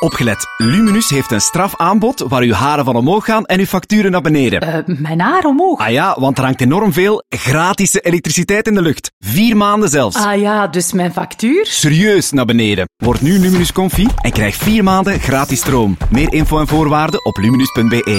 Opgelet. Luminus heeft een strafaanbod waar uw haren van omhoog gaan en uw facturen naar beneden. Mijn haar omhoog? Ah ja, want er hangt enorm veel gratis elektriciteit in de lucht. 4 maanden zelfs. Ah ja, dus mijn factuur? Serieus naar beneden. Word nu Luminus Comfy en krijg 4 maanden gratis stroom. Meer info en voorwaarden op luminus.be.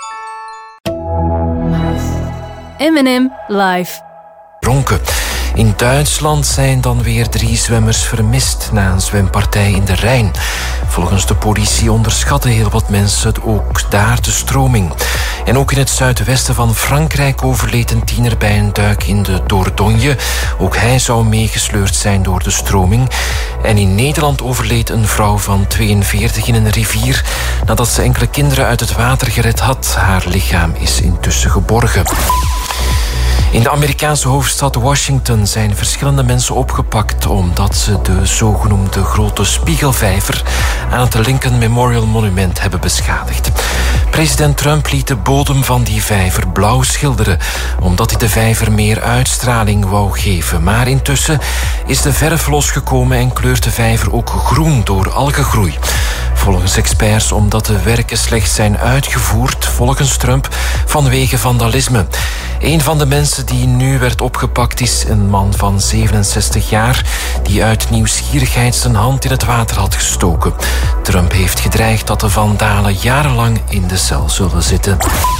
M&M live. Ronken. In Duitsland zijn dan weer 3 zwemmers vermist na een zwempartij in de Rijn. Volgens de politie onderschatten heel wat mensen het ook daar de stroming. En ook in het zuidwesten van Frankrijk overleed een tiener bij een duik in de Dordogne. Ook hij zou meegesleurd zijn door de stroming. En in Nederland overleed een vrouw van 42 in een rivier nadat ze enkele kinderen uit het water gered had. Haar lichaam is intussen geborgen. In de Amerikaanse hoofdstad Washington zijn verschillende mensen opgepakt omdat ze de zogenoemde grote spiegelvijver aan het Lincoln Memorial Monument hebben beschadigd. President Trump liet de bodem van die vijver blauw schilderen omdat hij de vijver meer uitstraling wou geven. Maar intussen is de verf losgekomen en kleurt de vijver ook groen door algengroei. Volgens experts omdat de werken slechts zijn uitgevoerd, volgens Trump, vanwege vandalisme. Een van de mensen die nu werd opgepakt is een man van 67 jaar... die uit nieuwsgierigheid zijn hand in het water had gestoken. Trump heeft gedreigd dat de vandalen jarenlang in de cel zullen zitten.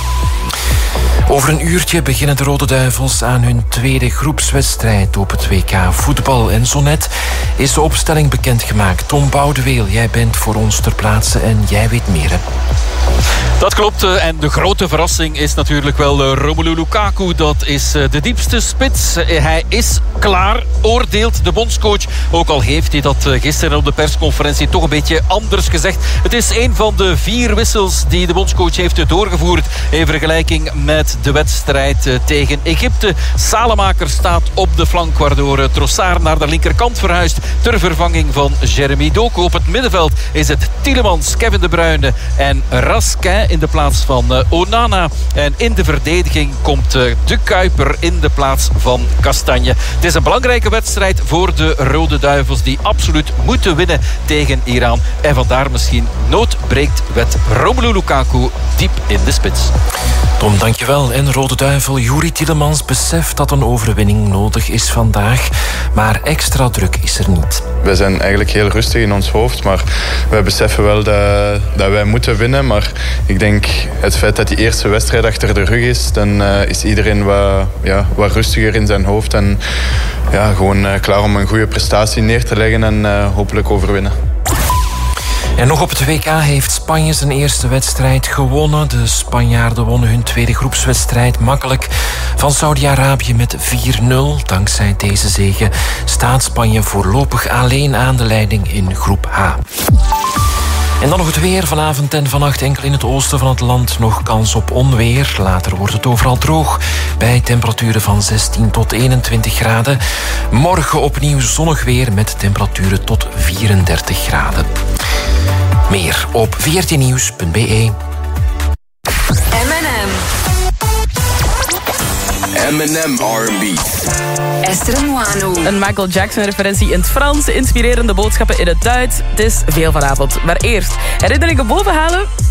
Over een uurtje beginnen de Rode Duivels aan hun tweede groepswedstrijd op het WK voetbal. En zo net is de opstelling bekendgemaakt. Tom Boudeweel, jij bent voor ons ter plaatse en jij weet meer, hè? Dat klopt. En de grote verrassing is natuurlijk wel Romelu Lukaku. Dat is de diepste spits. Hij is klaar, oordeelt de bondscoach. Ook al heeft hij dat gisteren op de persconferentie toch een beetje anders gezegd. Het is een van de 4 wissels die de bondscoach heeft doorgevoerd in vergelijking met de wedstrijd tegen Egypte. Salemaker staat op de flank, waardoor Trossard naar de linkerkant verhuist ter vervanging van Jeremy Doku. Op het middenveld is het Tielemans, Kevin De Bruyne en Raskin in de plaats van Onana. En in de verdediging komt de Kuiper in de plaats van Kastanje. Het is een belangrijke wedstrijd voor de Rode Duivels die absoluut moeten winnen tegen Iran. En vandaar misschien nood breekt wet. Romelu Lukaku diep in de spits. Tom, dankjewel. En Rode Duivel Youri Tielemans beseft dat een overwinning nodig is vandaag. Maar extra druk is er niet. We zijn eigenlijk heel rustig in ons hoofd, maar wij beseffen wel dat wij moeten winnen. Maar ik denk het feit dat die eerste wedstrijd achter de rug is, dan is iedereen wat rustiger in zijn hoofd. En gewoon klaar om een goede prestatie neer te leggen en hopelijk overwinnen. En nog op het WK heeft Spanje zijn eerste wedstrijd gewonnen. De Spanjaarden wonnen hun tweede groepswedstrijd makkelijk van Saudi-Arabië met 4-0. Dankzij deze zege staat Spanje voorlopig alleen aan de leiding in groep H. En dan nog het weer. Vanavond en vannacht enkel in het oosten van het land nog kans op onweer. Later wordt het overal droog bij temperaturen van 16 tot 21 graden. Morgen opnieuw zonnig weer met temperaturen tot 34 graden. Meer op vrtnieuws.be. M&M R&B. Esther Moano. Een Michael Jackson-referentie in het Frans, inspirerende boodschappen in het Duits. Het is veel vanavond. Maar eerst herinneringen bovenhalen